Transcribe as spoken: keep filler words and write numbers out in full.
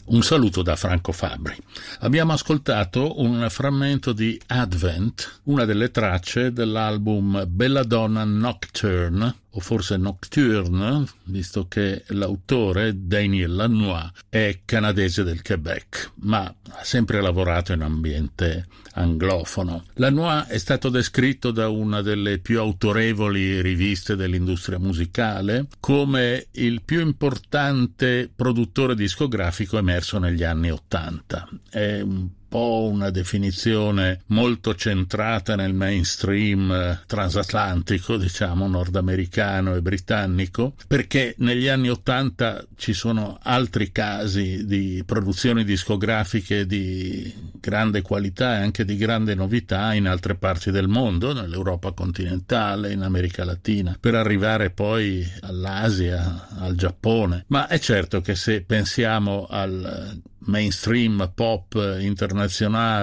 Un saluto da Franco Fabbri. Abbiamo ascoltato un frammento di Advent, una delle tracce dell'album Belladonna Nocturne, o forse Nocturne, visto che l'autore, Daniel Lanois, è canadese del Quebec, ma ha sempre lavorato in ambiente anglofono. Lanois è stato descritto da una delle più autorevoli riviste dell'industria musicale come il più importante produttore discografico emerso negli anni Ottanta. È un po' una definizione molto centrata nel mainstream transatlantico, diciamo, nordamericano e britannico, perché negli anni Ottanta ci sono altri casi di produzioni discografiche di grande qualità e anche di grande novità in altre parti del mondo, nell'Europa continentale, in America Latina, per arrivare poi all'Asia, al Giappone. Ma è certo che se pensiamo al mainstream pop internazionale